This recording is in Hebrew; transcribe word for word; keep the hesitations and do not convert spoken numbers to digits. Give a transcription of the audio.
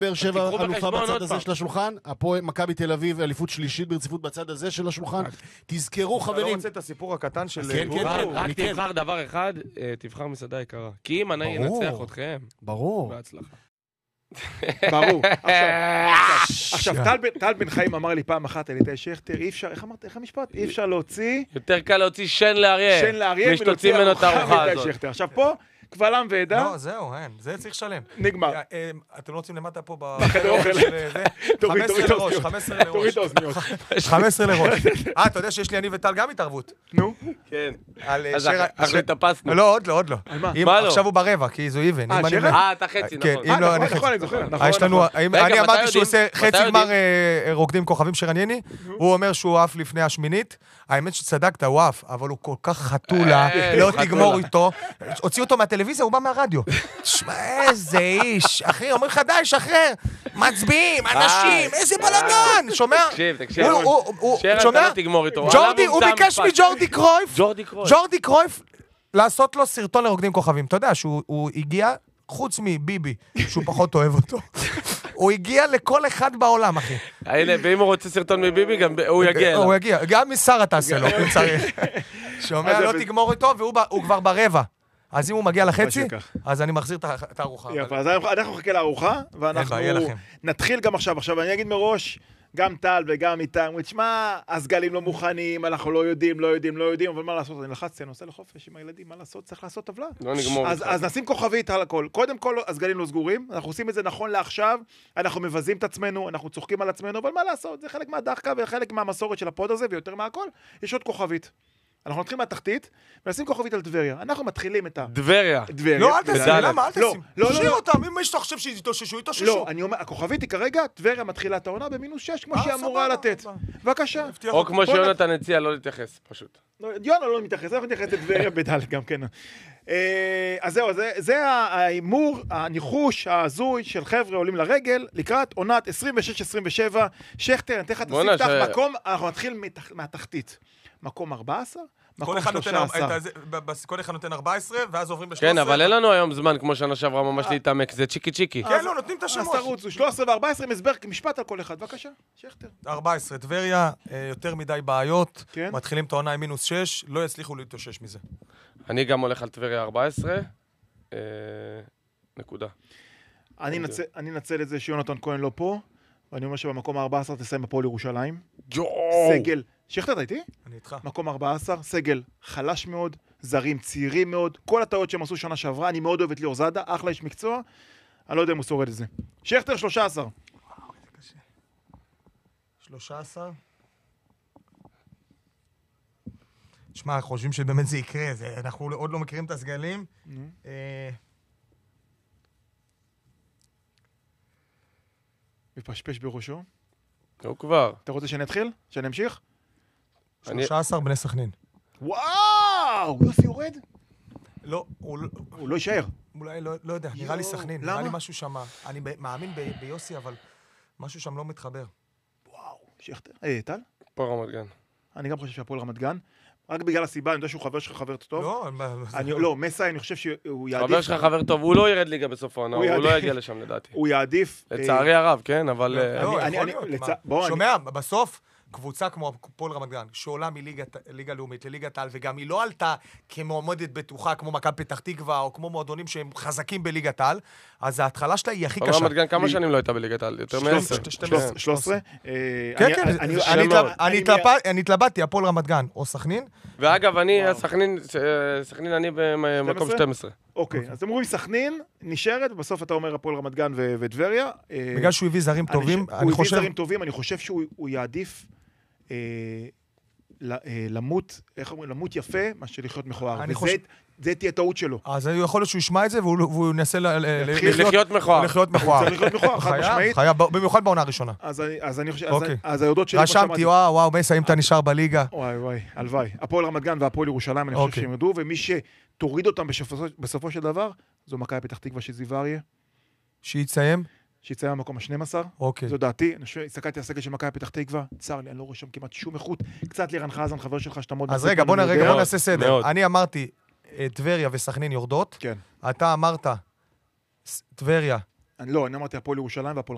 באר שבע אלופה בצד הזה של השולחן, הפועל מכבי תל אביב אליפות שלישית ברציפות בצד הזה של השולחן. תזכרו חברים. אתה לא רוצה את הסיפור הקטן של... כן, כן, רק תבחר דבר אחד, תבחר מסעדה יקרה. כי אם אני ינצח אתכם, ברור. בהצלחה. ברור. עכשיו, טל בן חיים אמר לי פעם אחת על איתי שכטר, אי אפשר, איך אמרת, איך המשפט? אי אפשר להוציא... יותר קל להוציא שן לאריה. שן לאריה, משתוציא ממנו את הארוחה הזאת. עכשיו פה, קבל עם ועדה. לא, זהו, אין, זה צריך לשלם. נגמר. אתם לא רוצים למטה פה בחדר אוכל. חמש עשרה לראש, חמש עשרה לראש. תוריד האוזניות. חמש עשרה לראש. אה, אתה יודע שיש לי אני וטל גם התערבות. נו. כן. אז אחרי טפסנו. לא, עוד לא, עוד לא. על מה? מה לא? עכשיו הוא ברבע, כי זו איבן. אה, שרק? אה, אתה חצי, נכון. כן, אם לא, אני נכון, אני זוכר. יש לנו, אני אמרתי שהוא עושה מתי חצי יודעים? גמר רוקדים כוכבים שרנייני, הוא אומר שהוא עף לפני השמינית, האמת שצדקת, הוא עף, אבל הוא כל כך חתולה, לא תגמור איתו, הוציא אותו מהטלוויזיה, הוא בא מהרדיו. תשמע, איזה איש, אחי, אומר לך די, שחרר, מצביעים, אנשים, איזה בלגן, שומע? תקשיב, תקשיב. שומע? שרק לא תגמור איתו. ג'ורדי, הוא ביקש מג'ורדי קרויף, ג'ורדי קרויף. ג'ורדי קרויף, לעשות לו סרטון לרוקדים כוכבים. אתה יודע שהוא הגיע, חוץ מביבי, שהוא פחות אוהב אותו, הוא הגיע לכל אחד בעולם, אחי. הנה, ואם הוא רוצה סרטון מביבי, גם הוא יגיע אליו. הוא יגיע, גם משרה תעשה לו, אם צריך. שומע, לא תגמור איתו, והוא כבר ברבע. אז אם הוא מגיע לחצי, אז אני מחזיר את הארוחה. יפה, אז אנחנו נחכה לארוחה, ואנחנו נתחיל גם עכשיו. עכשיו, אני אגיד מראש, גם טל וגם איתם, תשמע, הסגלים לא מוכנים, אנחנו לא יודעים, לא יודעים, לא יודעים, אבל מה לעשות? אני לחצתי, אני עושה לחופש עם הילדים, מה לעשות? צריך לעשות טבלה. לא נגמור. אז נשים כוכבית על הכל. קודם כל, הסגלים לא סגורים, אנחנו עושים את זה נכון לעכשיו, אנחנו מבזים את עצמנו, אנחנו צוחקים על עצמנו, אבל מה לעשות? זה חלק מהדחקה וחלק מהמסורת של הפוד הזה, ויותר מהכל, יש עוד כוכבית. אנחנו נתחיל מהתחתית, ונשים כוכבית על טבריה. אנחנו מתחילים את ה... דבריה. דבריה. לא, אל תשים, למה? אל תשים. לא, לא, תשאיר לא. אותם, אם יש לך חושב שיתאוששו, יתאוששו. לא, אני אומר, הכוכבית היא כרגע, טבריה מתחילה את העונה במינוס שש, כמו שהיא אמורה לתת. בבקשה. או כמו שיונתן הציע, לא להתייחס, פשוט. יונה לא מתייחס, אנחנו נתייחס לטבריה בדלת גם כן. אז זהו, זה ההימור, הניחוש, ההזוי של חבר'ה עולים לרגל, לקראת עונת עשרים ושש עשרים ושבע. שכטר, אני תכף תוסיף לך מקום, אנחנו נתחיל מהתחתית. מקום ארבע עשרה? כל אחד נותן ארבע עשרה, ואז עוברים ב-שלוש עשרה. כן, אבל אין לנו היום זמן, כמו שנה שעברה ממש להתעמק, זה צ'יקי צ'יקי. כן, לא, נותנים את השמות. אז תרוצו, שלוש עשרה ו-ארבע עשרה, מסבר משפט על כל אחד, בבקשה, שכטר. ארבע עשרה, טבריה, יותר מדי בעיות, מתחילים את העונה עם מינוס שש, לא יצליחו להתאושש מזה. אני גם הולך על טבריה ארבע עשרה, נקודה. אני אנצל את זה שיונתן כהן לא פה, ואני אומר שבמקום ה-ארבע עשרה תסיים הפועל ירושלים. סגל. שכטר, אתה איתי? אני איתך. מקום ארבע עשרה, סגל חלש מאוד, זרים צעירים מאוד, כל הטעויות שהם עשו שנה שעברה, אני מאוד אוהב את ליאור זאדה, אחלה איש מקצוע, אני לא יודע אם הוא שורד את זה. שכטר שלוש עשרה. וואו, זה קשה. שלוש עשרה? תשמע, חושבים שבאמת זה יקרה, אנחנו עוד לא מכירים את הסגלים. מפשפש בראשו. הוא כבר. אתה רוצה שאני אתחיל? שאני אמשיך? שלוש עשרה בני סכנין. וואו! יוסי יורד? לא, הוא לא יישאר. אולי, לא יודע, נראה לי סכנין. נראה לי משהו שם. אני מאמין ביוסי, אבל משהו שם לא מתחבר. וואו, שכטר. אה, טל? פה רמת גן. אני גם חושב שהפועל רמת גן. רק בגלל הסיבה, אני יודע שהוא חבר שלך חבר טוב. לא, לא, מסי, אני חושב שהוא יעדיף... חבר שלך חבר טוב, הוא לא ירד ליגה בסוף העונה, הוא לא יגיע לשם לדעתי. הוא יעדיף... לצערי הרב, כן, אבל... לא, יכול להיות. שומע, בסוף... קבוצה כמו הפועל רמת גן, שעולה מליגה לאומית לליגת העל, וגם היא לא עלתה כמועמדת בטוחה, כמו מכבי פתח תקווה, או כמו מועדונים שהם חזקים בליגת העל, אז ההתחלה שלה היא הכי קשה. רמת גן כמה שנים לא הייתה בליגת העל? יותר מעשר. שלוש עשרה? כן, כן, אני התלבטתי, הפועל רמת גן, או סכנין. ואגב, אני, סכנין, אני במקום שתים עשרה. אוקיי, אז אתם אומרים סכנין, נשארת, ובסוף אתה אומר הפועל רמת גן וטבריה. בגלל שהוא הביא זרים טובים, הוא הביא זרים טובים, אני חושב שהוא יעדיף למות, איך אומרים, למות יפה, מה שלחיות מכוער. זה תהיה טעות שלו. אז יכול להיות שהוא ישמע את זה, והוא ינסה לחיות מכוער. לחיות מכוער. צריך לחיות מכוער, חד משמעית. חיה, במיוחד בעונה הראשונה. אז אני חושב, אז היודות שלי... רשמתי, וואו, וואו, מסי, אם אתה נשאר בליגה. וואי, וואי, הלוואי. הפועל רמת גן והפועל ירושלים, אני חושב שהם ידעו, ומי שתוריד אותם בסופו של דבר, זו מכבי פתח תקווה של זיו אריה. שיציים? שיצא במקום ה-שנים עשר. אוקיי. זו דעתי. אני חושב, הסתכלתי על הסגל של מכבי פתח תקווה, צר לי, אני לא רואה שם כמעט שום איכות. קצת לירן חזן, חבר שלך, שאתה מאוד... אז רגע, בוא נעשה סדר. אני אמרתי, טבריה וסכנין יורדות. כן. אתה אמרת, טבריה. לא, אני אמרתי הפועל ירושלים והפועל